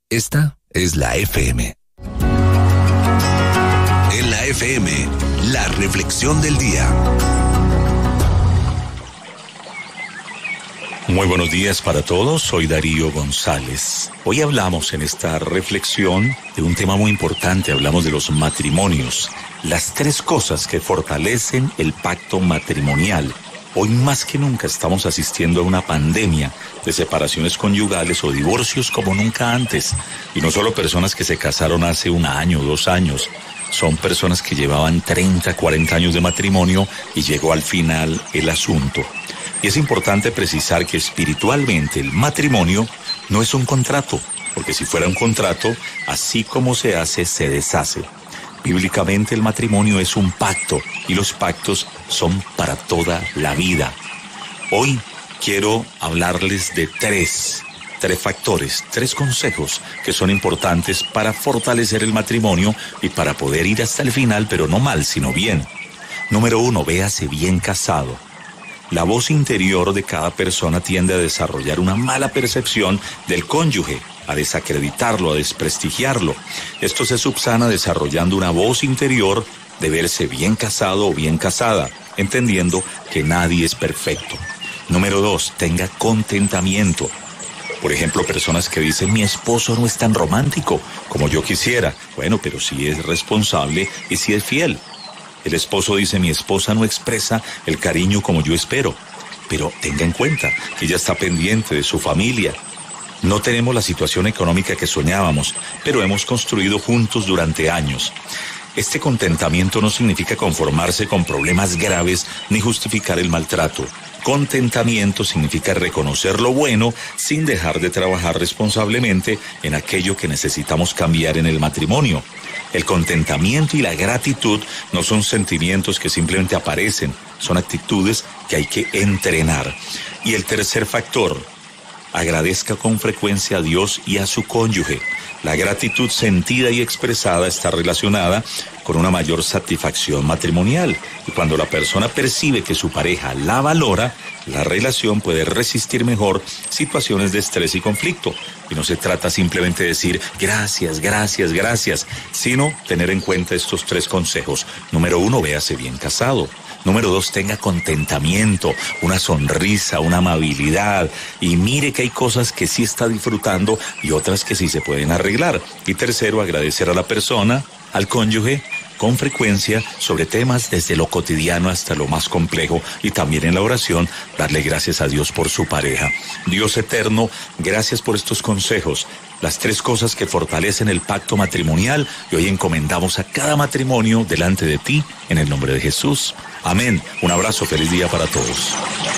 Esta es la FM. En la FM, la reflexión del día. Muy buenos días para todos, soy Darío González. Hoy hablamos en esta reflexión de un tema muy importante, hablamos de los matrimonios, las 3 cosas que fortalecen el pacto matrimonial. Hoy más que nunca estamos asistiendo a una pandemia de separaciones conyugales o divorcios como nunca antes. Y no solo personas que se casaron hace 1 año, 2 años, son personas que llevaban 30, 40 años de matrimonio y llegó al final el asunto. Y es importante precisar que espiritualmente el matrimonio no es un contrato, porque si fuera un contrato, así como se hace, se deshace. Bíblicamente el matrimonio es un pacto y los pactos son para toda la vida. Hoy quiero hablarles de 3 factores, 3 consejos que son importantes para fortalecer el matrimonio y para poder ir hasta el final, pero no mal, sino bien. Número 1, véase bien casado. La voz interior de cada persona tiende a desarrollar una mala percepción del cónyuge, a desacreditarlo, a desprestigiarlo. Esto se subsana desarrollando una voz interior de verse bien casado o bien casada, entendiendo que nadie es perfecto. Número 2, tenga contentamiento. Por ejemplo, personas que dicen, mi esposo no es tan romántico como yo quisiera. Bueno, pero sí es responsable y sí es fiel. El esposo dice, mi esposa no expresa el cariño como yo espero. Pero tenga en cuenta que ella está pendiente de su familia. No tenemos la situación económica que soñábamos, pero hemos construido juntos durante años. Este contentamiento no significa conformarse con problemas graves ni justificar el maltrato. Contentamiento significa reconocer lo bueno sin dejar de trabajar responsablemente en aquello que necesitamos cambiar en el matrimonio. El contentamiento y la gratitud no son sentimientos que simplemente aparecen, son actitudes que hay que entrenar. Y el tercer factor, agradezca con frecuencia a Dios y a su cónyuge. La gratitud sentida y expresada está relacionada con una mayor satisfacción matrimonial. Y cuando la persona percibe que su pareja la valora, la relación puede resistir mejor situaciones de estrés y conflicto. Y no se trata simplemente de decir gracias, gracias, gracias, sino tener en cuenta estos 3 consejos. Número 1, véase bien casado. Número 2, tenga contentamiento, una sonrisa, una amabilidad. Y mire que hay cosas que sí está disfrutando y otras que sí se pueden arreglar. Y tercero, agradecer a la persona, al cónyuge, con frecuencia sobre temas desde lo cotidiano hasta lo más complejo, y también en la oración darle gracias a Dios por su pareja. Dios eterno, gracias por estos consejos, las 3 cosas que fortalecen el pacto matrimonial, y hoy encomendamos a cada matrimonio delante de ti en el nombre de Jesús. Amén. Un abrazo, feliz día para todos.